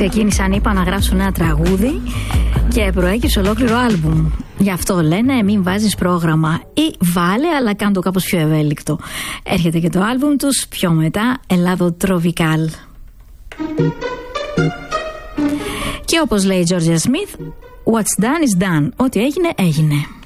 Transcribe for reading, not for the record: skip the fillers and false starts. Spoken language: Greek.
ξεκίνησαν, είπα, να γράψουν ένα τραγούδι και προέκυψε ολόκληρο άλμπουμ. Γι' αυτό λένε μην βάζεις πρόγραμμα ή βάλε, αλλά κάνε το κάπως πιο ευέλικτο. Έρχεται και το άλμπουμ τους πιο μετά, Ελλάδο Τροβικάλ. Και όπως λέει η Τζόρτζια Σμιθ, what's done is done. Ό,τι έγινε, έγινε.